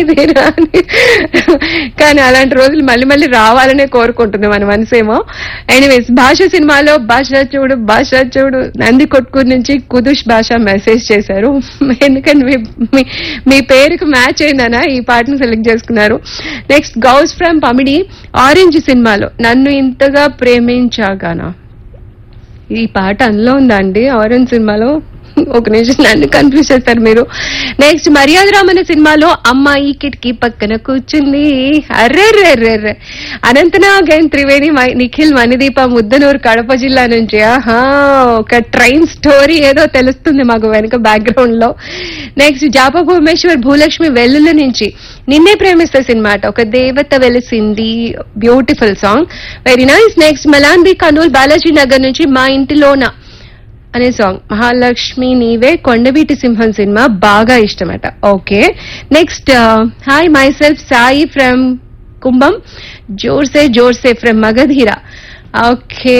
ఇదేనా అని. కానీ అలాంటి రోజులు మళ్ళీ మళ్ళీ రావాలనే కోరుకుంటుంది మన మనసేమో. ఎనీవేస్, భాష సినిమాలో భాష చూడు నంది కొట్కూరు నుంచి కుదుష్ భాష మెసేజ్ చేశారు. ఎందుకంటే మీ పేరుకు మ్యాచ్ అయిందనా ఈ పాటను సెలెక్ట్ చేసుకున్నారు. Next Ghouse from Pamidi, orange సినిమాలో నన్ను ఇంతగా ప్రేమించాగానా, ఈ పాట అందులో ఉందా అండి ఆరెంజ్ సినిమాలో? ఒక నిమిషం, నన్ను కన్ఫ్యూజ్ చేస్తారు మీరు. నెక్స్ట్ మర్యాద రామన్న సినిమాలో అమ్మాయి కిటికీ పక్కన కూర్చుంది, అర్రెర్రెర్రెర్రె. అనంతనాగ్ అండ్ త్రివేణి, నిఖిల్, మణిదీప, ముద్దనూరు, కడప జిల్లా నుంచి. ఆహా, ఒక ట్రైన్ స్టోరీ ఏదో తెలుస్తుంది మాకు వెనుక బ్యాక్గ్రౌండ్ లో. నెక్స్ట్ జాప భువనేశ్వర్, భూలక్ష్మి, వెల్లుల నుంచి నిన్నే ప్రేమిస్తా సినిమా అట, ఒక దేవత వెలిసింది, beautiful song, very nice. Next Malanbi Kurnool, Balaji Nagar నుంచి మా ఇంటిలోన అనే సాంగ్, మహాలక్ష్మి నీవే, కొండవీటి సింహం సినిమా బాగా ఇష్టమట. Okay. Next hi my self Sai from Kumbham, జోర్సే from Magadheera. Okay,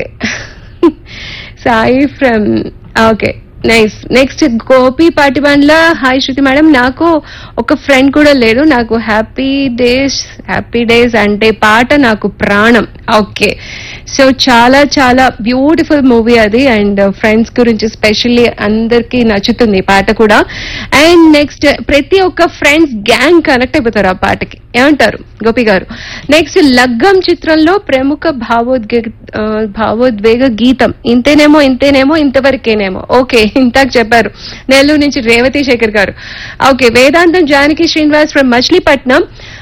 Sai from, okay nice. Next Gopi Patibandla, hi Shruti madam, నాకు ఒక ఫ్రెండ్ కూడా లేడు, నాకు హ్యాపీ డేస్ అంటే పాట నాకు ప్రాణం. ఓకే, సో చాలా చాలా బ్యూటిఫుల్ మూవీ అది, అండ్ ఫ్రెండ్స్ గురించి స్పెషల్లీ అందరికి నచ్చుతుంది ఈ పాట కూడా. అండ్ నెక్స్ట్ ప్రతి ఒక్క ఫ్రెండ్స్ గ్యాంగ్ కనెక్ట్ అయిపోతారు ఆ పాటకి, ఏమంటారు గోపి గారు? నెక్స్ట్ లగ్గం చిత్రంలో ప్రముఖ భావోద్వేగ గీతం, ఇంతేనేమో ఇంతవరకేనేమో. ఓకే, ఇంతాక చెప్పారు, నెల్లూరు నుంచి రేవతి శేఖర్ గారు. Okay, Vedantam Janaki Srinivas from Machilipatnam.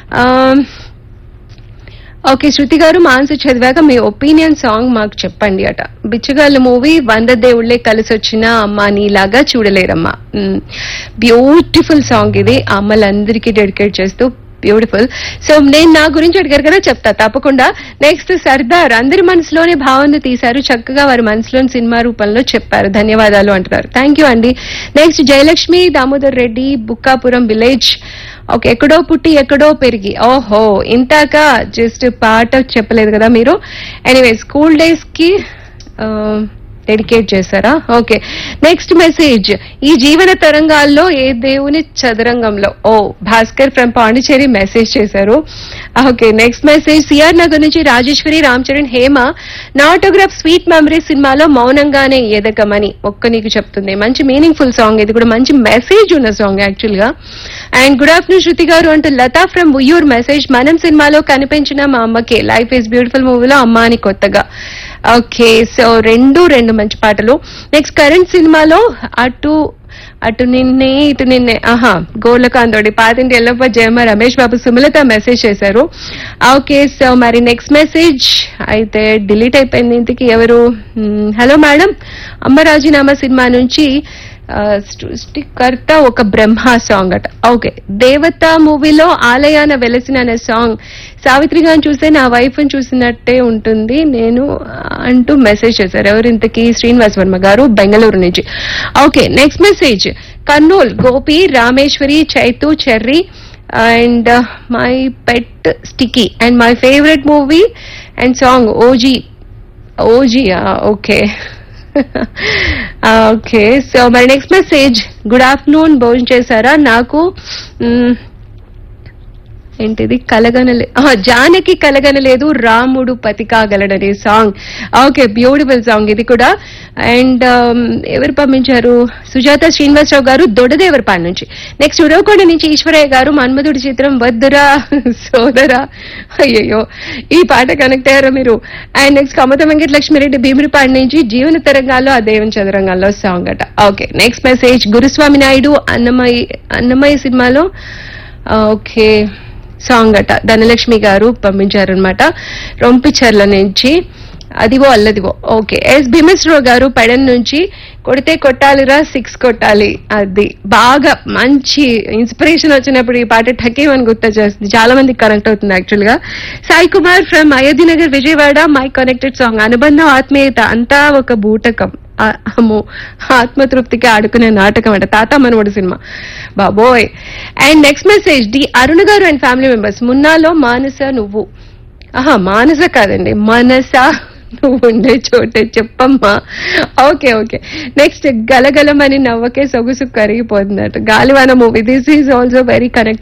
Okay, శృతి గారు మా ఆన్సర్ చదివాక మీ ఒపీనియన్ సాంగ్ మాకు చెప్పండి అట. బిచ్చగాళ్ళ మూవీ, 100 దేవుళ్లే కలిసి వచ్చిన అమ్మ నీలాగా చూడలేరమ్మా. బ్యూటిఫుల్ సాంగ్ ఇది, అమ్మలందరికీ డెడికేట్ చేస్తూ బ్యూటిఫుల్. సో నేను నా గురించి అడిగారు కదా, చెప్తా తప్పకుండా. నెక్స్ట్ సర్దార్, అందరి మనసులోనే భావన తీశారు, చక్కగా వారి మనసులోని సినిమా రూపంలో చెప్పారు, ధన్యవాదాలు అంటున్నారు. థ్యాంక్ యూ అండి. Next Jayalakshmi, Damodar Reddy, Bukkapuram village. Okay, ఎక్కడో పుట్టి ఎక్కడో పెరిగి. ఓహో, ఇంతాక జస్ట్ పాట చెప్పలేదు కదా మీరు. ఎనీవే, స్కూల్ డేస్ కి డెడికేట్ చేశారా? ఓకే. నెక్స్ట్ మెసేజ్, ఈ జీవన తరంగాల్లో ఏ దేవుని చదరంగంలో. ఓ, భాస్కర్ ఫ్రమ్ పాండిచేరి మెసేజ్ చేశారు. Okay, next message CR Nagar నుంచి రాజేశ్వరి, రామ్ చరణ్, హేమ, నా ఆటోగ్రాఫ్ స్వీట్ మెమరీ సినిమాలో మౌనంగానే ఎదగమని ఒక్క నీకు చెప్తుంది. మంచి మీనింగ్ ఫుల్ సాంగ్ ఇది కూడా, మంచి మెసేజ్ ఉన్న సాంగ్ యాక్చువల్ గా. అండ్ గుడ్ ఆఫ్టర్నూన్ శృతి గారు అంటూ లతా ఫ్రమ్ ఉయ్యూర్ మెసేజ్, మనం సినిమాలో కనిపించిన మా అమ్మకి, లైఫ్ ఈజ్ బ్యూటిఫుల్ మూవీలో అమ్మ అని కొత్తగా. ఓకే, సో రెండు మంచి పాటలు. నెక్స్ట్ కరెంట్ సినిమాలో అటు నిన్నే ఇటు నిన్నే, ఆహా, గోళ్ళకాంతోడి, పాతింటి ఎల్లప్ప, జయమ్మ, రమేష్ బాబు, సుమలత మెసేజ్ చేశారు. ఓకే, సో మరి నెక్స్ట్ మెసేజ్ అయితే డిలీట్ అయిపోయింది. ఇంతకీ ఎవరు? హలో మేడం, అమ్మ రాజీనామా సినిమా నుంచి సృష్టికర్త ఒక బ్రహ్మ సాంగ్ అట. ఓకే, దేవత మూవీలో ఆలయాన వెలసిన అనే సాంగ్, సావిత్రి గారిని చూస్తే నా వైఫ్ చూసినట్టే ఉంటుంది నేను అంటూ మెసేజ్ చేశారు. ఎవరు ఇంతకీ? శ్రీనివాస్ వర్మ గారు, బెంగళూరు నుంచి. Okay, next message Kurnool, Gopi, Rameshwari, Chaitu, cherry and my pet sticky and my favourite movie and song OG. Okay okay, so మరి నెక్స్ట్ మెసేజ్, గుడ్ ఆఫ్టర్నూన్, భోజనం చేశారా? నాకు ఏంటిది జానకి కలగనలేదు, రాముడు పతి కాగలడనే సాంగ్. ఓకే, బ్యూటిఫుల్ సాంగ్ ఇది కూడా. అండ్ ఎవరు పంపించారు? సుజాత శ్రీనివాసరావు గారు, దొడదేవరపాడు నుంచి. నెక్స్ట్ ఉరవకొండ నుంచి ఈశ్వరయ్య గారు, మన్మధుడి చిత్రం వద్దురా సోదరా. అయ్యయ్యో, ఈ పాట కనెక్ట్ అయ్యారా మీరు? అండ్ నెక్స్ట్ కమత వెంకట లక్ష్మిరెడ్డి, భీమిరిపాడు నుంచి, జీవన తరంగాల్లో ఆ దేవుని చదరంగాల్లో సాంగ్ అట. ఓకే, నెక్స్ట్ మెసేజ్ గురుస్వామి నాయుడు, అన్నమయ్య సినిమాలో ఓకే సాంగ్ అట, ధనలక్ష్మి గారు పంపించారనమాట, రొంపిచర్ల నుంచి. అదివో అల్లదివో. ఓకే, ఎస్ భీమేశ్వరరావు గారు పెడన్ నుంచి, కొడితే కొట్టాలిరా 6 కొట్టాలి. అది బాగా మంచి ఇన్స్పిరేషన్ వచ్చినప్పుడు ఈ పాట ఠకేమని గుర్తు చేస్తుంది, చాలా మందికి కనెక్ట్ అవుతుంది యాక్చువల్ గా. Sai Kumar from Ayodhya Nagar, Vijayawada, my connected song, అనుబంధం ఆత్మీయత అంతా ఒక బూటకం, ఆత్మతృప్తికి ఆడుకునే నాటకం అంట, తాత మనవడు సినిమా, బాబోయ్. అండ్ నెక్స్ట్ మెసేజ్ డి అరుణ గారు అండ్ ఫ్యామిలీ మెంబర్స్, మున్నాలో మానస నువ్వు, మానస కాదండి, మనస నువ్వు ఉండే చోటే చెప్పమ్మా. ఓకే ఓకే, నెక్స్ట్ గలగలమని నవ్వకే సొగుసు కరిగిపోతున్నట్టు, గాలివాన movie, this is also very connect